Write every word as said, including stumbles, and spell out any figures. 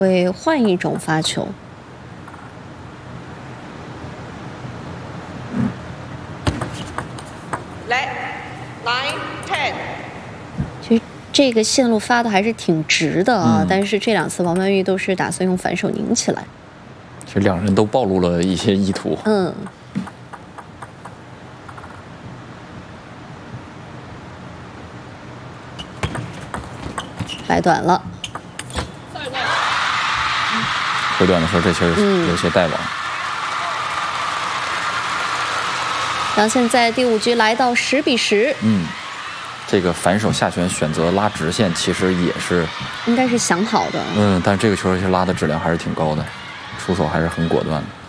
会换一种发球。 来 ，nine ten。 其实这个线路发的还是挺直的啊， 嗯、 但是这两次王曼玉都是打算用反手拧起来。 其实两人都暴露了一些意图。 嗯。 掰短了， 回短的时候，这球有些带网。 然后现在第五局来到十比十。 嗯，这个反手下旋选择拉直线，其实也是应该是想好的。 嗯，但是这个球其实拉的质量还是挺高的，出手还是很果断的。